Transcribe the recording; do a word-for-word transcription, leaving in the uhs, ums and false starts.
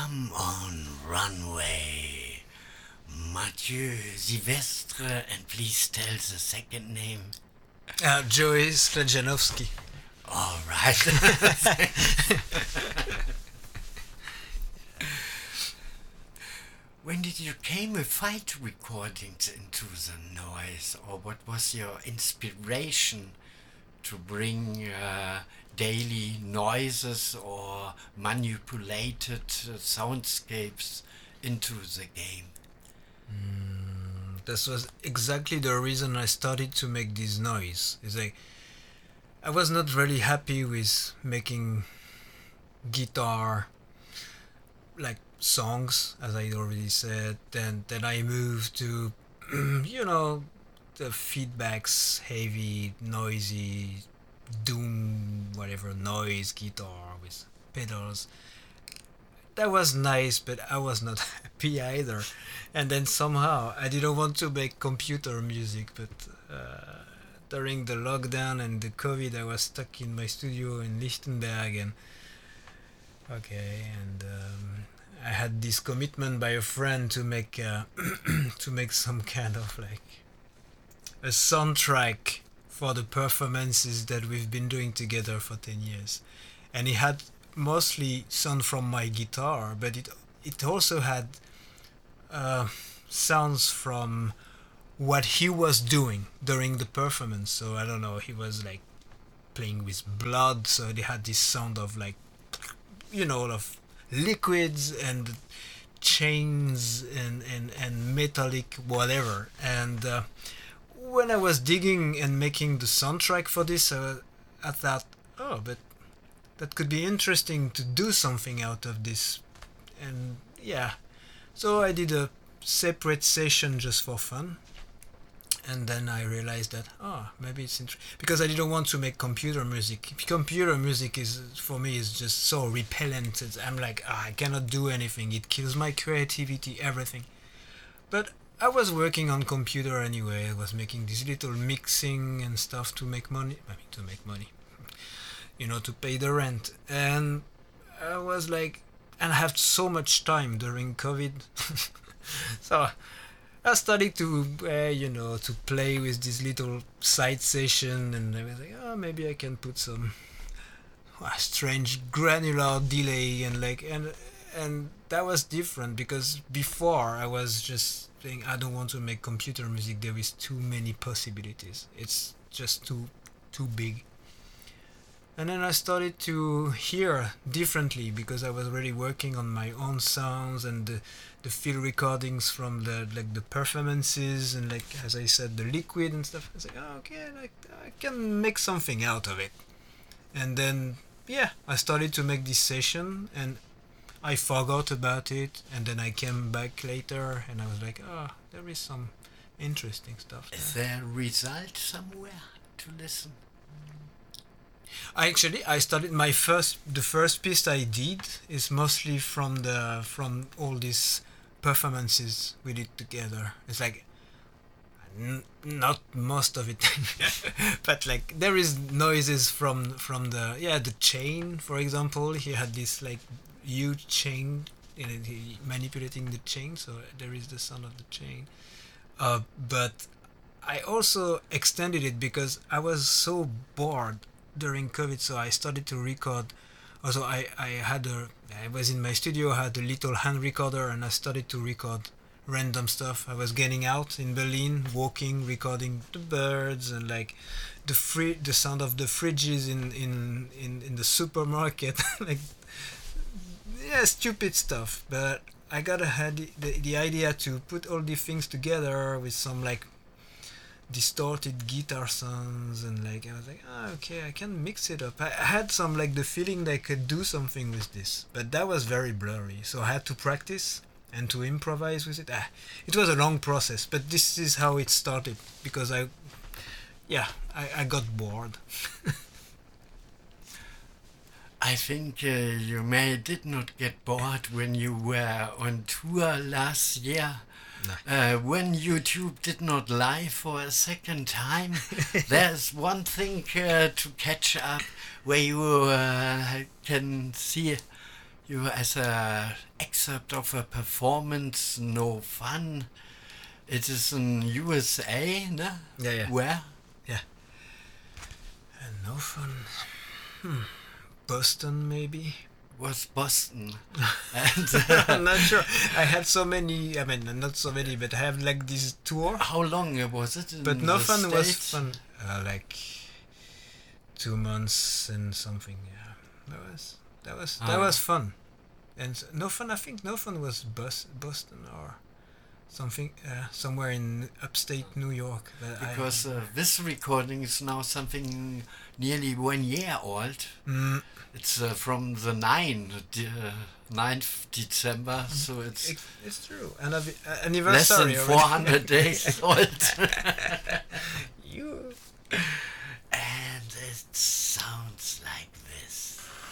Come on, runway. Mathieu Silvestre, and please tell the second name. Uh, Joey Slajanowski. All right. When did you came with fight recordings into the noise, or what was your inspiration to bring uh, daily noises or manipulated uh, soundscapes into the game? Mm, this was exactly the reason I started to make this noise. Is like I was not really happy with making guitar like songs, as I already said. Then then I moved to you know the feedbacks, heavy, noisy, doom, whatever noise guitar with pedals. That was nice, but I was not happy either. And then somehow I didn't want to make computer music, but uh, during the lockdown and the COVID, I was stuck in my studio in Lichtenberg, and okay, and um, I had this commitment by a friend to make uh, to make some kind of like a soundtrack for the performances that we've been doing together for ten years, and it had mostly sound from my guitar, but it it also had uh, sounds from what he was doing during the performance. So I don't know, he was like playing with blood, so they had this sound of like, you know, of liquids and chains and and, and metallic whatever. And uh, when I was digging and making the soundtrack for this, uh, I thought, oh, but that could be interesting to do something out of this. And yeah, so I did a separate session just for fun, and then I realized that, oh, maybe it's interesting, because I didn't want to make computer music. Computer music is, for me, is just so repellent. It's, I'm like, ah, I cannot do anything, it kills my creativity, everything. But I was working on computer anyway. I was making this little mixing and stuff to make money. I mean, to make money, you know, to pay the rent. And I was like, and I have so much time during COVID. So I started to, uh, you know, to play with this little side session, and I was like, oh, maybe I can put some uh, strange granular delay and like, and and that was different, because before I was just saying, I don't want to make computer music. There is too many possibilities. It's just too too big. And then I started to hear differently, because I was really working on my own sounds and the, the field recordings from the like the performances, and like, as I said, the liquid and stuff. I was like, oh, okay, like I can make something out of it. And then yeah, I started to make this session, and I forgot about it, and then I came back later, and I was like, oh, there is some interesting stuff there. Is there a result somewhere to listen? I actually I started my first the first piece I did is mostly from the from all these performances we did together. It's like n- not most of it, but like there is noises from from the yeah the chain, for example. He had this like huge chain, you know, he manipulating the chain, so there is the sound of the chain. Uh, but I also extended it because I was so bored during COVID, so I started to record. Also, I, I had a I was in my studio, I had a little hand recorder, and I started to record random stuff. I was getting out in Berlin, walking, recording the birds and like the free the sound of the fridges in in in, in the supermarket, like yeah, stupid stuff. But I got had the, the the idea to put all these things together with some like distorted guitar sounds, and like I was like, oh, okay, I can mix it up. I, I had some like the feeling that I could do something with this, but that was very blurry, so I had to practice and to improvise with it. Ah, it was a long process, but this is how it started, because I yeah I, I got bored. I think uh, you may did not get bored when you were on tour last year. No. Uh, when YouTube did not lie for a second time, there's one thing uh, to catch up, where you uh, can see you as a excerpt of a performance, No Fun. It is in U S A, no? Yeah, yeah. Where? And No Fun. Hmm. Boston, maybe? Was Boston. And, uh, I'm not sure. I had so many, I mean, not so many, but I have like this tour. how long was it? In But No the Fun was States? fun. Uh, like two months and something. Yeah, that was that was that Ah. was fun. And s- No Fun, I think No Fun was Bos- Boston or something, uh, somewhere in upstate New York. But I- Because uh, this recording is now something nearly one year old. Mm, It's uh, from the ninth, de- uh, ninth December, so it's it, it's true. And uh, less anniversary than already. four hundred days old. You